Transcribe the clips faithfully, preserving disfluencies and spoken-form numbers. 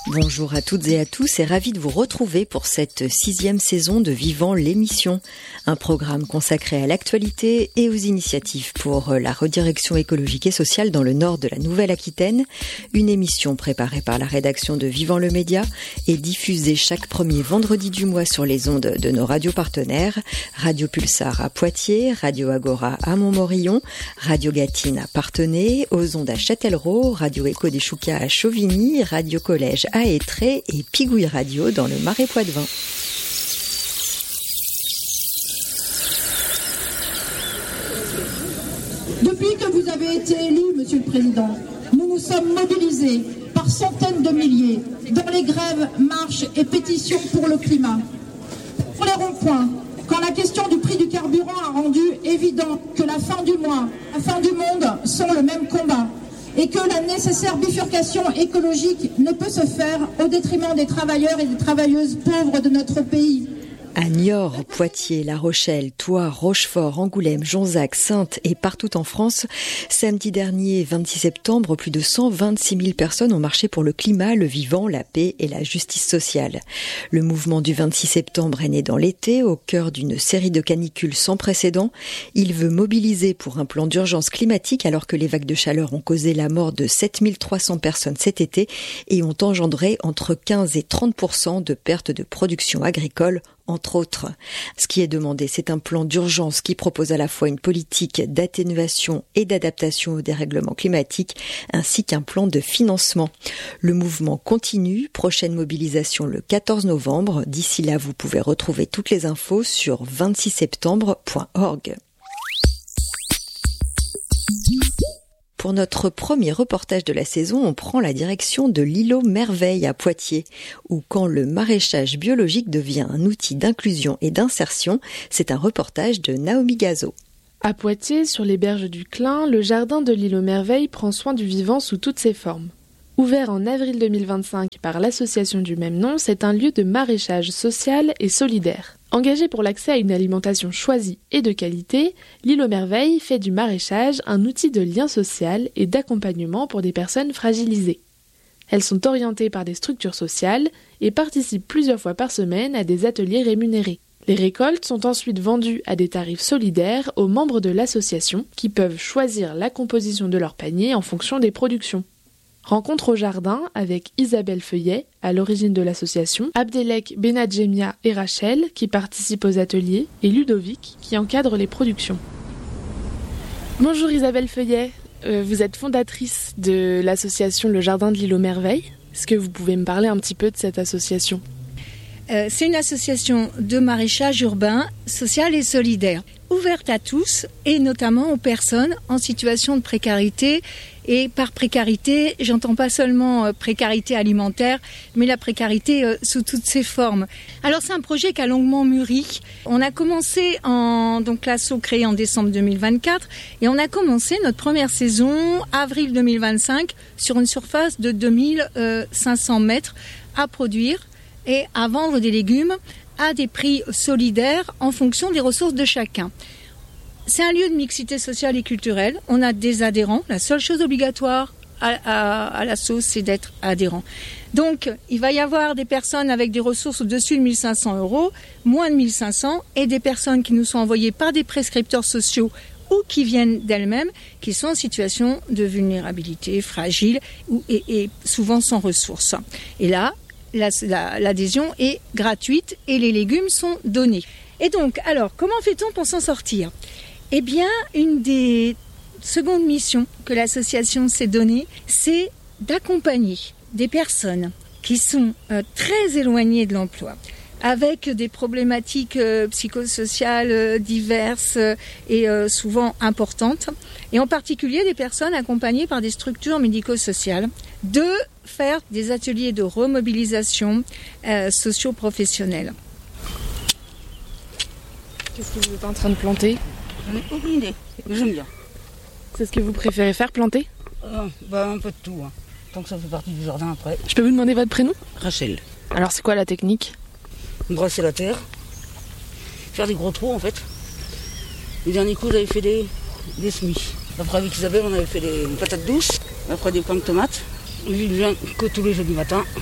Bonjour à toutes et à tous et ravi de vous retrouver pour cette sixième saison de Vivant l'émission, un programme consacré à l'actualité et aux initiatives pour la redirection écologique et sociale dans le nord de la Nouvelle-Aquitaine, une émission préparée par la rédaction de Vivant le Média et diffusée chaque premier vendredi du mois sur les ondes de nos radios partenaires, Radio Pulsar à Poitiers, Radio Agora à Montmorillon, Radio Gâtine à Parthenay, aux ondes à Châtellerault, Radio Écho des Choucas à Chauvigny, Radio Collège à Étré et Pigouille Radio dans le Marais Poitevin. Depuis que vous avez été élu, Monsieur le Président, nous nous sommes mobilisés par centaines de milliers dans les grèves, marches et pétitions pour le climat. Pour les ronds-points, quand la question du prix du carburant a rendu évident que la fin du mois, la fin du monde sont le même combat, et que la nécessaire bifurcation écologique ne peut se faire au détriment des travailleurs et des travailleuses pauvres de notre pays. À Niort, Poitiers, La Rochelle, Thouars, Rochefort, Angoulême, Jonzac, Saintes et partout en France, samedi dernier, vingt-six septembre, plus de cent vingt-six mille personnes ont marché pour le climat, le vivant, la paix et la justice sociale. Le mouvement du vingt-six septembre est né dans l'été, au cœur d'une série de canicules sans précédent. Il veut mobiliser pour un plan d'urgence climatique alors que les vagues de chaleur ont causé la mort de sept mille trois cents personnes cet été et ont engendré entre quinze et trente pour cent de pertes de production agricole, entre autres. Ce qui est demandé, c'est un plan d'urgence qui propose à la fois une politique d'atténuation et d'adaptation au dérèglement climatique, ainsi qu'un plan de financement. Le mouvement continue, prochaine mobilisation le quatorze novembre. D'ici là, vous pouvez retrouver toutes les infos sur vingt-six septembre point org. Pour notre premier reportage de la saison, on prend la direction de l'îlot Merveille à Poitiers, où quand le maraîchage biologique devient un outil d'inclusion et d'insertion, c'est un reportage de Naomi Gazo. À Poitiers, sur les berges du Clin, le jardin de l'îlot Merveille prend soin du vivant sous toutes ses formes. Ouvert en avril deux mille vingt-cinq par l'association du même nom, c'est un lieu de maraîchage social et solidaire. Engagé pour l'accès à une alimentation choisie et de qualité, l'îlot Merveille fait du maraîchage un outil de lien social et d'accompagnement pour des personnes fragilisées. Elles sont orientées par des structures sociales et participent plusieurs fois par semaine à des ateliers rémunérés. Les récoltes sont ensuite vendues à des tarifs solidaires aux membres de l'association qui peuvent choisir la composition de leur panier en fonction des productions. Rencontre au jardin avec Isabelle Feuillet, à l'origine de l'association, Abdelek Benadjemia et Rachel, qui participent aux ateliers, et Ludovic, qui encadre les productions. Bonjour Isabelle Feuillet, euh, vous êtes fondatrice de l'association Le Jardin de l'Îlot Merveille. Est-ce que vous pouvez me parler un petit peu de cette association ? euh, C'est une association de maraîchage urbain, social et solidaire, ouverte à tous, et notamment aux personnes en situation de précarité. Et par précarité, j'entends pas seulement précarité alimentaire, mais la précarité sous toutes ses formes. Alors c'est un projet qui a longuement mûri. On a commencé en donc l'asso créé en décembre deux mille vingt-quatre et on a commencé notre première saison avril deux mille vingt-cinq sur une surface de deux mille cinq cents mètres à produire et à vendre des légumes à des prix solidaires en fonction des ressources de chacun. C'est un lieu de mixité sociale et culturelle. On a des adhérents. La seule chose obligatoire à, à, à l'asso, c'est d'être adhérent. Donc, il va y avoir des personnes avec des ressources au-dessus de mille cinq cents euros, moins de mille cinq cents, et des personnes qui nous sont envoyées par des prescripteurs sociaux ou qui viennent d'elles-mêmes, qui sont en situation de vulnérabilité, fragile ou, et, et souvent sans ressources. Et là, la, la, l'adhésion est gratuite et les légumes sont donnés. Et donc, alors, comment fait-on pour s'en sortir ? Eh bien, une des secondes missions que l'association s'est donnée, c'est d'accompagner des personnes qui sont euh, très éloignées de l'emploi, avec des problématiques euh, psychosociales euh, diverses euh, et euh, souvent importantes, et en particulier des personnes accompagnées par des structures médico-sociales, de faire des ateliers de remobilisation euh, socio-professionnelle. Qu'est-ce que vous êtes en train de planter ? J'en ai aucune idée, mais j'aime bien. C'est ce que vous préférez faire, planter ? euh, bah, Un peu de tout, hein. Tant que ça fait partie du jardin après. Je peux vous demander votre prénom ? Rachel. Alors c'est quoi la technique ? Brasser la terre, faire des gros trous en fait. Le dernier coup j'avais fait des, des semis. Après avec Isabelle on avait fait des patates douces, après des pommes de tomates. Lui il vient que tous les jeudis matin.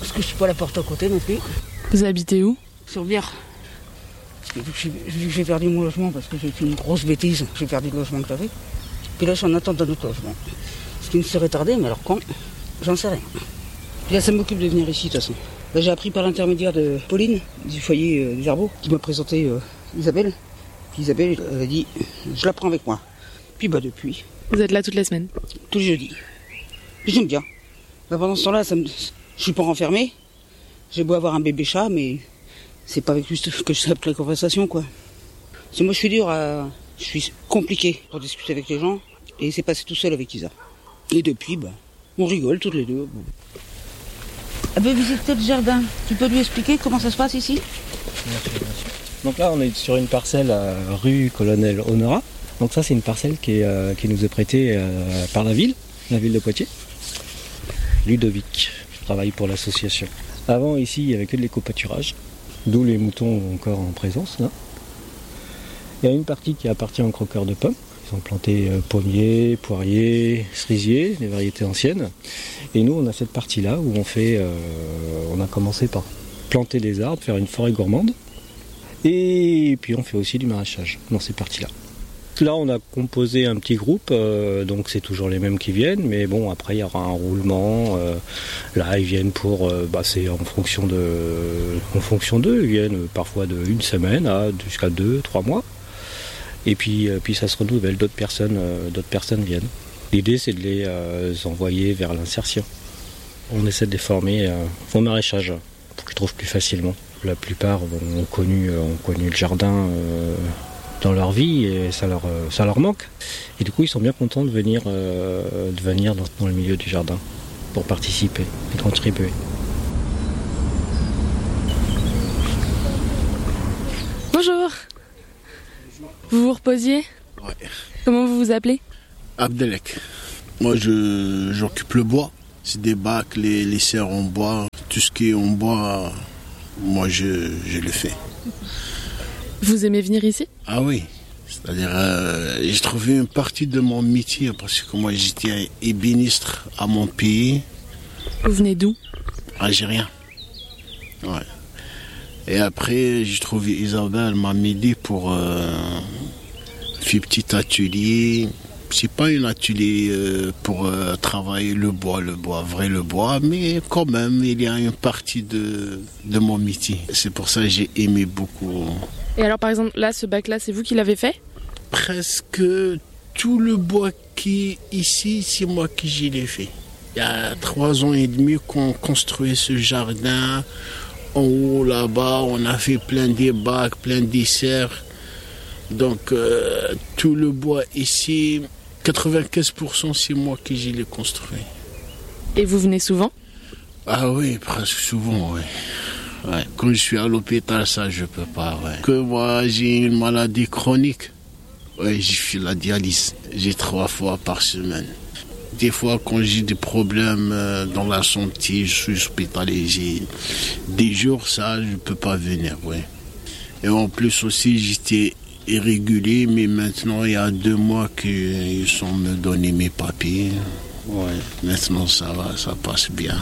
parce que je suis pas à la porte à côté non plus. Vous habitez où? Sur Bière. Vu que j'ai- vu que j'ai perdu mon logement parce que j'ai fait une grosse bêtise, j'ai perdu le logement que j'avais. Puis là, je suis en attente d'un autre logement. Ce qui me serait tardé, mais alors quand? J'en sais rien. Puis là, ça m'occupe de venir ici, de toute façon. Là, j'ai appris par l'intermédiaire de Pauline, du foyer euh, des Herbeaux, qui m'a présenté euh, Isabelle. Puis Isabelle, elle a dit, je la prends avec moi. Puis bah depuis, Vous êtes là toutes les semaines? tous les jeudis. Puis j'aime bien. Bah, pendant ce temps-là, ça me... je suis pas renfermé. J'ai beau avoir un bébé chat, mais c'est pas avec lui que je sais la conversation, quoi. Parce que moi, je suis dur à... Je suis compliqué pour discuter avec les gens. Et c'est passé tout seul avec Isa. Et depuis, bah, on rigole toutes les deux. Elle veut visiter le jardin. Tu peux lui expliquer comment ça se passe ici? Donc là, on est sur une parcelle à rue Colonel Honorat. Donc ça, c'est une parcelle qui, est, euh, qui nous est prêtée euh, par la ville, la ville de Poitiers. Ludovic travaille pour l'association. Avant, ici, il n'y avait que de l'éco-pâturage, d'où les moutons encore en présence. Là. Il y a une partie qui appartient aux croqueurs de pommes. Ils ont planté euh, pommiers, poiriers, cerisiers, des variétés anciennes. Et nous, on a cette partie-là où on fait, euh, on a commencé par planter des arbres, faire une forêt gourmande. Et puis on fait aussi du maraîchage dans ces parties-là. Là, on a composé un petit groupe, euh, donc c'est toujours les mêmes qui viennent, mais bon, après il y aura un roulement. Euh, là, ils viennent pour, euh, bah, c'est en fonction de, en fonction d'eux, ils viennent parfois de une semaine à jusqu'à deux, trois mois. Et puis, euh, puis ça se renouvelle, d'autres personnes, euh, d'autres personnes viennent. L'idée, c'est de les euh, envoyer vers l'insertion. On essaie de les former euh, au maraîchage pour qu'ils trouvent plus facilement. La plupart ont connu, ont connu le jardin euh, dans leur vie et ça leur, ça leur manque. Et du coup, ils sont bien contents de venir, euh, de venir dans, dans le milieu du jardin pour participer et contribuer. Bonjour. Vous vous reposiez? Ouais. Comment vous vous appelez? Abdelek. Moi, je, j'occupe le bois. C'est des bacs, les, les serres en bois. Tout ce qui est en bois, moi, je, je le fais. Vous aimez venir ici? Ah oui. C'est-à-dire, euh, j'ai trouvé une partie de mon métier parce que moi, j'étais ébéniste à mon pays. Vous venez d'où? Algérien. Ouais. Et après, j'ai trouvé Isabelle, elle m'a aidé pour euh, faire petit atelier. C'est pas un atelier euh, pour euh, travailler le bois, le bois, vrai le bois, mais quand même, il y a une partie de, de mon métier. C'est pour ça que j'ai aimé beaucoup. Et alors, par exemple, là, ce bac-là, c'est vous qui l'avez fait? Presque tout le bois qui est ici, c'est moi qui j'y l'ai fait. Il y a trois ans et demi qu'on construit ce jardin. En haut, là-bas, on a fait plein de bacs, plein de serres. Donc, euh, tout le bois ici, quatre-vingt-quinze pour cent, c'est moi qui j'ai les construit. Et vous venez souvent? Ah oui, presque souvent, oui. Ouais. Quand je suis à l'hôpital, ça, je peux pas, ouais. Que moi, j'ai une maladie chronique. Ouais, j'ai fait la dialyse. J'ai trois fois par semaine. Des fois, quand j'ai des problèmes dans la santé, je suis hospitalisé. Des jours, ça, je ne peux pas venir, oui. Et en plus aussi, j'étais irrégulier, mais maintenant, il y a deux mois qu'ils sont me donner mes papiers. Ouais, maintenant, ça va, ça passe bien.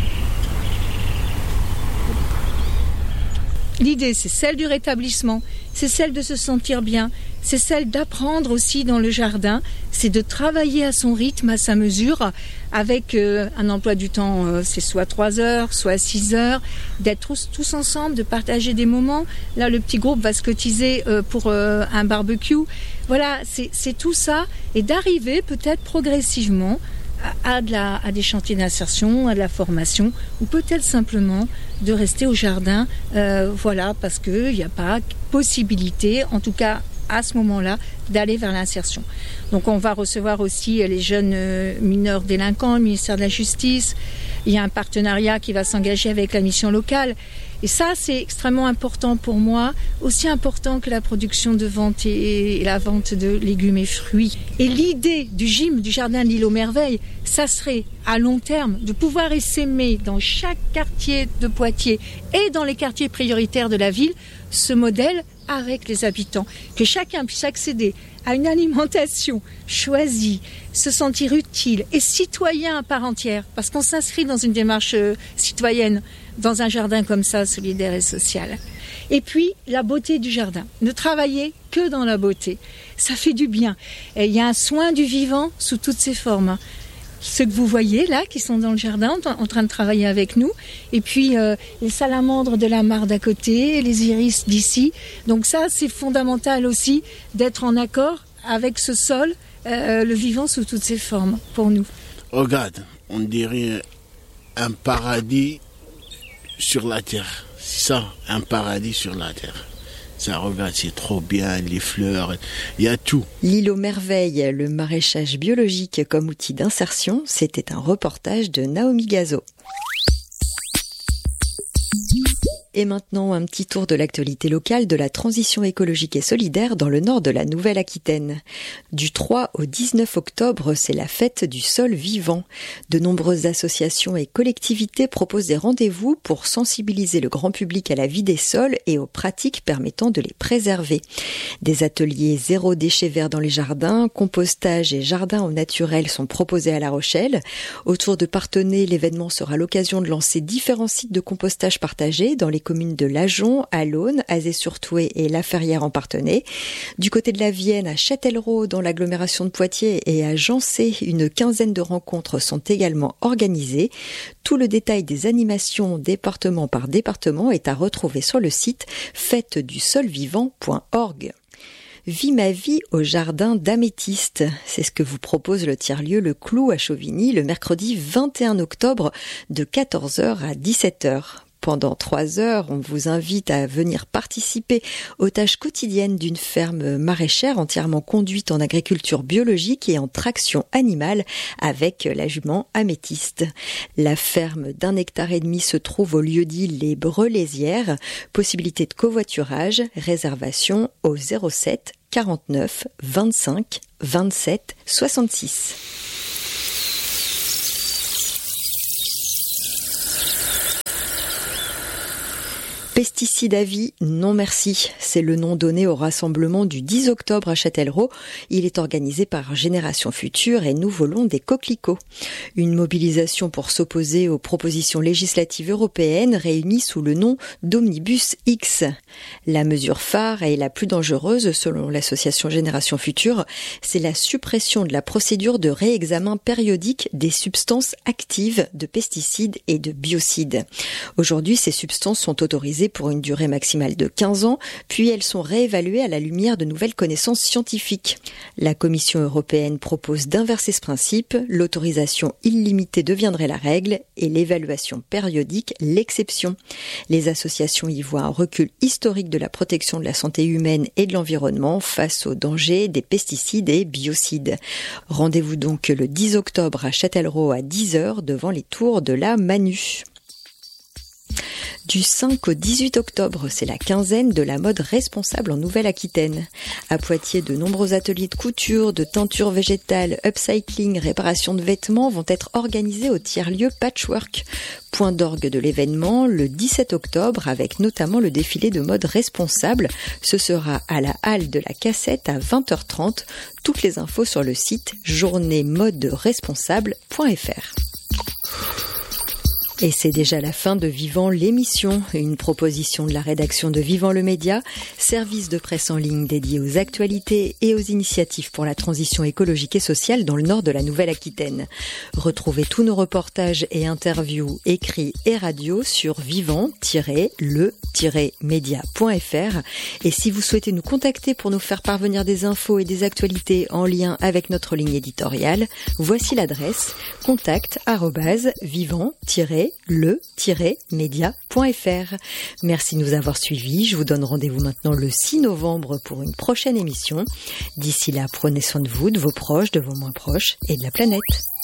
L'idée, c'est celle du rétablissement, c'est celle de se sentir bien, c'est celle d'apprendre aussi dans le jardin, c'est de travailler à son rythme, à sa mesure, avec euh, un emploi du temps, euh, c'est soit trois heures, soit six heures, d'être tous, tous ensemble, de partager des moments. Là, le petit groupe va se cotiser euh, pour euh, un barbecue. Voilà, c'est, c'est tout ça, et d'arriver peut-être progressivement à, de la, à des chantiers d'insertion, à de la formation, ou peut-être simplement de rester au jardin, euh, voilà, parce qu'il n'y a pas possibilité, en tout cas à ce moment-là, d'aller vers l'insertion. Donc on va recevoir aussi les jeunes mineurs délinquants, le ministère de la Justice. Il y a un partenariat qui va s'engager avec la mission locale. Et ça, c'est extrêmement important pour moi, aussi important que la production de vente et la vente de légumes et fruits. Et l'idée du gym, du jardin de l'île aux merveilles, ça serait à long terme de pouvoir essaimer dans chaque quartier de Poitiers et dans les quartiers prioritaires de la ville ce modèle avec les habitants, que chacun puisse accéder à une alimentation choisie, se sentir utile et citoyen à part entière, parce qu'on s'inscrit dans une démarche citoyenne, dans un jardin comme ça, solidaire et social. Et puis, la beauté du jardin. Ne travailler que dans la beauté. Ça fait du bien. Et il y a un soin du vivant sous toutes ses formes. Ceux que vous voyez là, qui sont dans le jardin, en train de travailler avec nous. Et puis, euh, les salamandres de la mare d'à côté, les iris d'ici. Donc ça, c'est fondamental aussi d'être en accord avec ce sol, euh, le vivant sous toutes ses formes, pour nous. Regarde, on dirait un paradis sur la terre. C'est ça, un paradis sur la terre. Ça, regarde, c'est trop bien, les fleurs, il y a tout. L'île aux merveilles, le maraîchage biologique comme outil d'insertion, c'était un reportage de Naomi Gazo. Et maintenant, un petit tour de l'actualité locale de la transition écologique et solidaire dans le nord de la Nouvelle-Aquitaine. Du trois au dix-neuf octobre, c'est la fête du sol vivant. De nombreuses associations et collectivités proposent des rendez-vous pour sensibiliser le grand public à la vie des sols et aux pratiques permettant de les préserver. Des ateliers zéro déchet vert dans les jardins, compostage et jardins au naturel sont proposés à La Rochelle. Autour de Parthenay, l'événement sera l'occasion de lancer différents sites de compostage partagés dans les communes de Lajon, Alaunes, Azay-sur-Thouet et La Ferrière en Parthenay. Du côté de la Vienne, à Châtellerault, dans l'agglomération de Poitiers, et à Jancé, une quinzaine de rencontres sont également organisées. Tout le détail des animations département par département est à retrouver sur le site fête du sol vivant point org. Vie ma vie au jardin d'Améthyste. C'est ce que vous propose le tiers-lieu Le Clou à Chauvigny le mercredi vingt et un octobre de quatorze heures à dix-sept heures. Pendant trois heures, on vous invite à venir participer aux tâches quotidiennes d'une ferme maraîchère entièrement conduite en agriculture biologique et en traction animale avec la jument Améthyste. La ferme d'un hectare et demi se trouve au lieu-dit Les Brelésières. Possibilité de covoiturage, réservation au zéro sept quarante-neuf vingt-cinq vingt-sept soixante-six. Pesticides à vie, non merci. C'est le nom donné au rassemblement du dix octobre à Châtellerault. Il est organisé par Génération Future et Nous volons des coquelicots. Une mobilisation pour s'opposer aux propositions législatives européennes réunies sous le nom d'Omnibus X. La mesure phare et la plus dangereuse, selon l'association Génération Future, c'est la suppression de la procédure de réexamen périodique des substances actives de pesticides et de biocides. Aujourd'hui, ces substances sont autorisées pour une durée maximale de quinze ans, puis elles sont réévaluées à la lumière de nouvelles connaissances scientifiques. La Commission européenne propose d'inverser ce principe, l'autorisation illimitée deviendrait la règle et l'évaluation périodique l'exception. Les associations y voient un recul historique de la protection de la santé humaine et de l'environnement face aux dangers des pesticides et biocides. Rendez-vous donc le dix octobre à Châtellerault à dix heures devant les tours de la Manu. Du cinq au dix-huit octobre, c'est la quinzaine de la mode responsable en Nouvelle-Aquitaine. À Poitiers, de nombreux ateliers de couture, de teinture végétale, upcycling, réparation de vêtements vont être organisés au tiers-lieu Patchwork. Point d'orgue de l'événement, le dix-sept octobre, avec notamment le défilé de mode responsable. Ce sera à la halle de la Cassette à vingt heures trente. Toutes les infos sur le site journée mode responsable point f r. Et c'est déjà la fin de Vivant l'émission, une proposition de la rédaction de Vivant le Média, service de presse en ligne dédié aux actualités et aux initiatives pour la transition écologique et sociale dans le nord de la Nouvelle-Aquitaine. Retrouvez tous nos reportages et interviews écrits et radio sur vivant tiret le tiret média point f r. Et si vous souhaitez nous contacter pour nous faire parvenir des infos et des actualités en lien avec notre ligne éditoriale, voici l'adresse contact arobase vivant tiret le tiret média point f r. Merci de nous avoir suivis. Je vous donne rendez-vous maintenant le six novembre pour une prochaine émission. D'ici là, prenez soin de vous, de vos proches, de vos moins proches et de la planète.